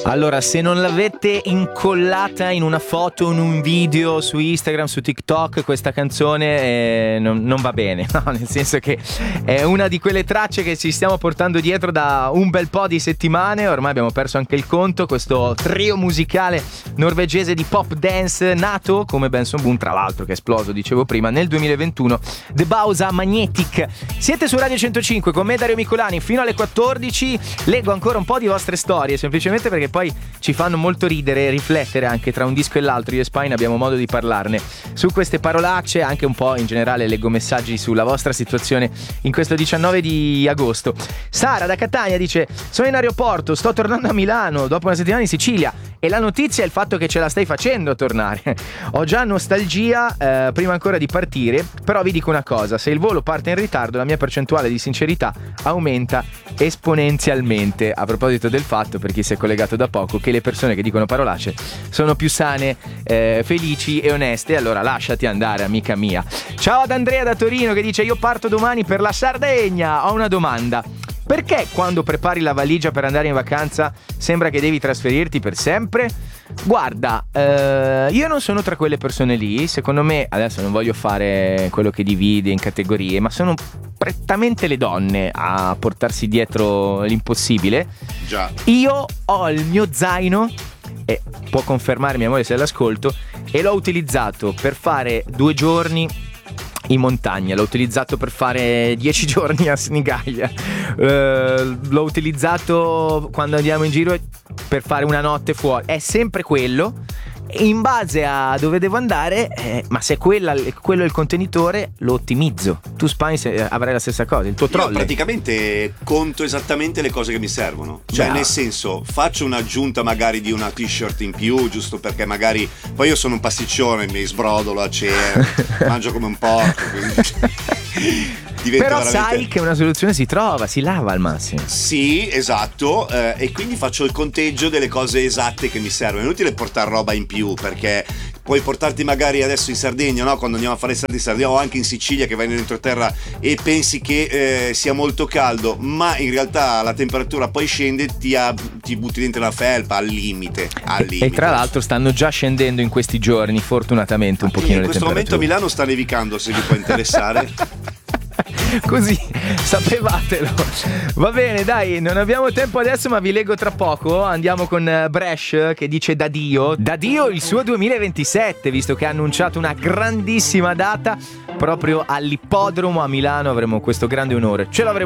Allora, se non l'avete incollata in una foto, in un video su Instagram, su TikTok, questa canzone non va bene, no? Nel senso che è una di quelle tracce che ci stiamo portando dietro da un bel po' di settimane, ormai abbiamo perso anche il conto, questo trio musicale norvegese di pop dance nato come Benson Boone, tra l'altro, che è esploso, dicevo prima, nel 2021, The Bausa Magnetic. Siete su Radio 105 con me, Dario Micolani, fino alle 14. Leggo ancora un po' di vostre storie, semplicemente perché poi ci fanno molto ridere e riflettere anche tra un disco e l'altro. Io e Spine abbiamo modo di parlarne su queste parolacce, anche un po' in generale leggo messaggi sulla vostra situazione in questo 19 di agosto. Sara da Catania dice: sono in aeroporto, sto tornando a Milano dopo una settimana in Sicilia e la notizia è il fatto che ce la stai facendo a tornare. Ho già nostalgia prima ancora di partire, però vi dico una cosa: se il volo parte in ritardo la mia percentuale di sincerità aumenta esponenzialmente. A proposito del fatto, per chi si è collegato da poco, che le persone che dicono parolacce sono più sane, felici e oneste. Allora lasciati andare, amica mia. Ciao ad Andrea da Torino che dice: io parto domani per la Sardegna. Ho una domanda: perché quando prepari la valigia per andare in vacanza sembra che devi trasferirti per sempre? Guarda, io non sono tra quelle persone lì. Secondo me, adesso non voglio fare quello che divide in categorie, ma sono prettamente le donne a portarsi dietro l'impossibile. Già. Io ho il mio zaino, e può confermarmi amore se l'ascolto, e l'ho utilizzato per fare 2 giorni in montagna, l'ho utilizzato per fare 10 giorni a Senigallia, l'ho utilizzato quando andiamo in giro per fare una notte fuori. È sempre quello, in base a dove devo andare, ma se quello è il contenitore, lo ottimizzo. Tu Spine avrai la stessa cosa, il tuo trolley. Io praticamente conto esattamente le cose che mi servono, cioè nel senso, faccio un'aggiunta magari di una t-shirt in più, giusto perché magari poi io sono un pasticcione, mi sbrodolo a cena, mangio come un porco, quindi però veramente... sai che una soluzione si trova, si lava al massimo. Sì, esatto, e quindi faccio il conteggio delle cose esatte che mi servono. È inutile portare roba in più, perché puoi portarti magari adesso in Sardegna, no? Quando andiamo a fare estate in Sardegna, o anche in Sicilia, che vai nell'entroterra e pensi che sia molto caldo, ma in realtà la temperatura poi scende, ti butti dentro la felpa al limite. E tra l'altro stanno già scendendo in questi giorni, fortunatamente, un pochino le temperature. In questo momento a Milano sta nevicando, se vi può interessare. Così sapevatelo. Va bene, dai, non abbiamo tempo adesso, ma vi leggo tra poco. Andiamo con Bresh che dice da Dio il suo 2027, visto che ha annunciato una grandissima data proprio all'ippodromo a Milano. Avremo questo grande onore, ce l'avremo